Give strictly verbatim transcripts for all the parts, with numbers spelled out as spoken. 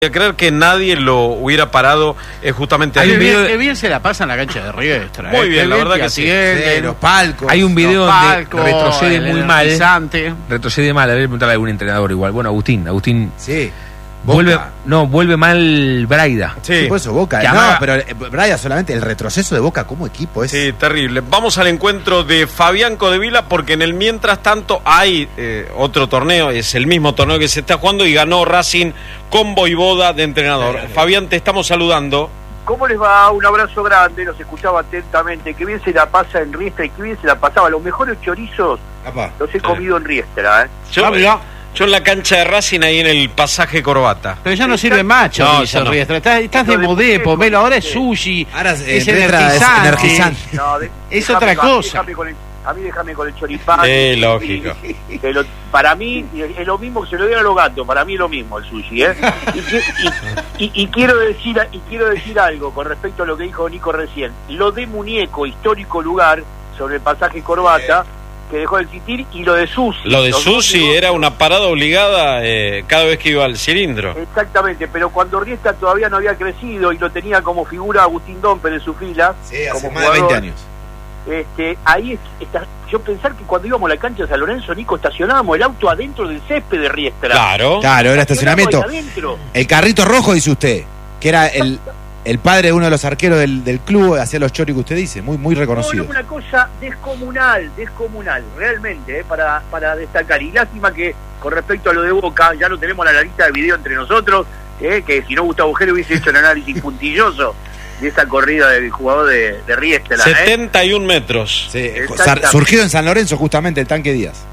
A creer que nadie lo hubiera parado eh, justamente Hay ahí. un video Qué de... bien, bien se la pasa en la cancha de Riestra. Muy eh. bien, Qué la verdad te que sí. atienden, Sí, los palcos. Hay un video los donde palcos, retrocede el muy mal. energizante. Retrocede mal, a ver, preguntarle a algún entrenador igual. Bueno, Agustín, Agustín. Sí. Vuelve, Boca. no, vuelve mal Braida. Sí, Sí, por eso Boca. Que No, amaga- pero eh, Brian, solamente el retroceso de Boca como equipo es... sí, terrible. Vamos al encuentro de Fabián Codevila porque en el mientras tanto hay eh, otro torneo, es el mismo torneo que se está jugando y ganó Racing con Voivoda de entrenador. Fabián, te estamos saludando. ¿Cómo les va? Un abrazo grande, los escuchaba atentamente. Qué bien se la pasa en Riestra y qué bien se la pasaba. Los mejores chorizos Capaz. los he comido en Riestra, ¿eh? Yo, Ah, mirá. yo en la cancha de Racing ahí en el pasaje Corbata. Pero ya no sirve más No, chorizo, ya no. Riestra. Estás, estás de Lo de modé, muñeco, pomelo. Ahora es sí. sushi, Ahora es, eh, es Riestra es energizante. energizante. No, de- Es déjame- otra a mí cosa. déjame con el- a mí déjame con el choripán. Eh, lógico. Que lo- para mí es lo mismo que se lo dieron a los gatos. Para mí es lo mismo el sushi, ¿eh? Y, qui- y- y- y quiero decir y quiero decir algo con respecto a lo que dijo Nico recién. Lo de Muñeco, histórico lugar, sobre el pasaje Corbata, que dejó de existir, y lo de Susi. Lo de Los dos Susi negocios- era una parada obligada eh, cada vez que iba al cilindro. Exactamente, pero cuando Riestra todavía no había crecido y lo tenía como figura Agustín Domper en su fila, Sí, hace como más de veinte jugador, años. Este, ahí es, está, yo pensar que cuando íbamos a la cancha de San Lorenzo, Nico, estacionábamos el auto adentro del césped de Riestra. Claro. Claro, era estacionamiento. Estacionábamos ahí adentro. El carrito rojo, dice usted, que era el, el padre de uno de los arqueros del, del club, hacía los choris que usted dice, muy muy No, reconocido. no, una cosa descomunal, descomunal, realmente, eh, para, para destacar. Y lástima que con respecto a lo de Boca, ya no tenemos la lista de video entre nosotros, eh, que si no Gustavo Gero hubiese hecho el análisis puntilloso de esa corrida del jugador de, de Riestra. ¿eh? setenta y un metros. Sí, Exactamente. sar- surgido en San Lorenzo justamente el tanque Díaz.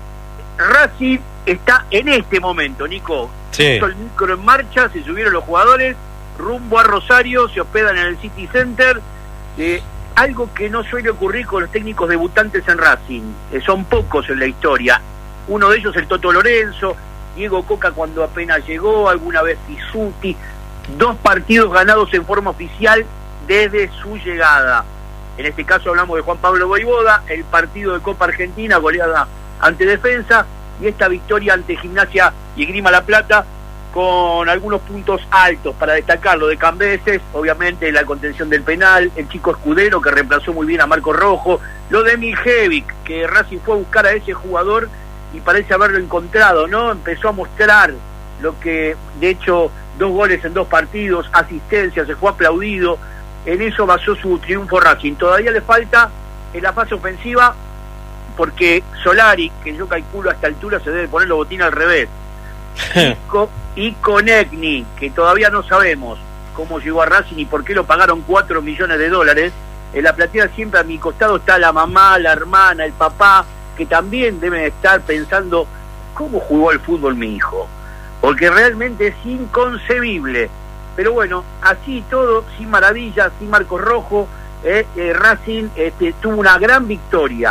Racing está en este momento, Nico. Sí. Puso el micro en marcha, se subieron los jugadores, rumbo a Rosario, se hospedan en el City Center. Eh, algo que no suele ocurrir con los técnicos debutantes en Racing. Eh, son pocos en la historia. Uno de ellos el Toto Lorenzo, Diego Coca cuando apenas llegó, alguna vez Pizzuti. Dos partidos ganados en forma oficial desde su llegada. En este caso hablamos de Juan Pablo Voivoda, el partido de Copa Argentina, goleada ante Defensa, y esta victoria ante Gimnasia y Esgrima La Plata, con algunos puntos altos para destacar. Lo de Cambeses, obviamente la contención del penal, el chico Escudero que reemplazó muy bien a Marco Rojo, lo de Miljevic, que Racing fue a buscar a ese jugador y parece haberlo encontrado, ¿no? Empezó a mostrar lo que, de hecho, dos goles en dos partidos, asistencia, se fue aplaudido. En eso basó su triunfo Racing. Todavía le falta en la fase ofensiva, porque Solari, que yo calculo a esta altura, se debe poner los botines al revés. y, co- y Conegni, que todavía no sabemos cómo llegó a Racing y por qué lo pagaron cuatro millones de dólares. En la platea siempre a mi costado está la mamá, la hermana, el papá, que también deben estar pensando cómo jugó al fútbol mi hijo, porque realmente es inconcebible. Pero bueno, así todo, sin maravillas, sin Marcos Rojo, eh, eh, Racing este, tuvo una gran victoria.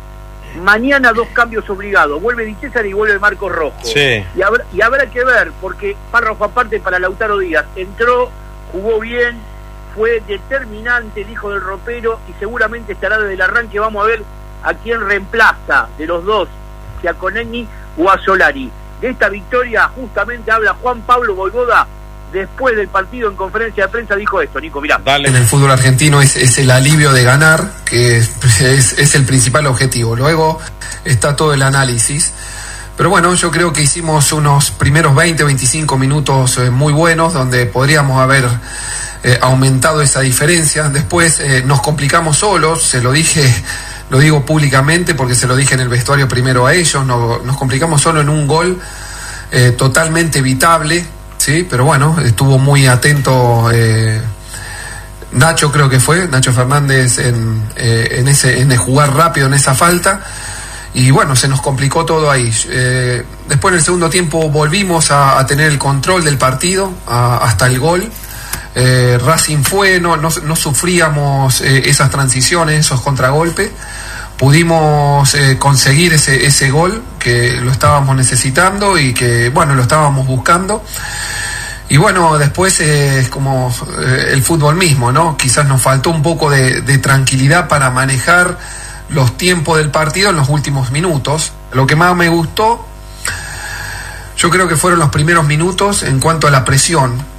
Mañana dos cambios obligados, vuelve Di César y vuelve Marcos Rojo. Sí. Y habrá, y habrá que ver, porque párrafo aparte para Lautaro Díaz, entró, jugó bien, fue determinante el hijo del ropero y seguramente estará desde el arranque. Vamos a ver a quién reemplaza de los dos, si a Conegni o a Solari. De esta victoria justamente habla Juan Pablo Voivoda. Después del partido en conferencia de prensa dijo esto, Nico, mirá. Dale. En el fútbol argentino es, es el alivio de ganar, que es, es, es el principal objetivo. Luego está todo el análisis. Pero bueno, yo creo que hicimos unos primeros veinte, veinticinco minutos eh, muy buenos, donde podríamos haber eh, aumentado esa diferencia. Después eh, nos complicamos solos, se lo dije, lo digo públicamente porque se lo dije en el vestuario primero a ellos, no, nos complicamos solo en un gol eh, totalmente evitable. Sí, pero bueno, estuvo muy atento eh, Nacho, creo que fue, Nacho Fernández en, eh, en ese en el jugar rápido en esa falta, y bueno, se nos complicó todo ahí. Eh, después en el segundo tiempo volvimos a, a tener el control del partido a, hasta el gol. Eh, Racing fue, no, no, no sufríamos eh, esas transiciones, esos contragolpes. Pudimos eh, conseguir ese, ese gol que lo estábamos necesitando y que, bueno, lo estábamos buscando. Y bueno, después eh, es como eh, el fútbol mismo, ¿no? Quizás nos faltó un poco de, de tranquilidad para manejar los tiempos del partido en los últimos minutos. Lo que más me gustó, yo creo que fueron los primeros minutos en cuanto a la presión.